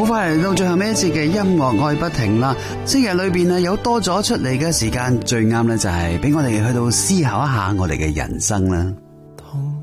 快嚟到最後尾一節嘅音樂愛不停啦！星期日裏邊啊，有多咗出嚟嘅時間，最啱咧就係俾我哋去到思考一下我哋嘅人生啦。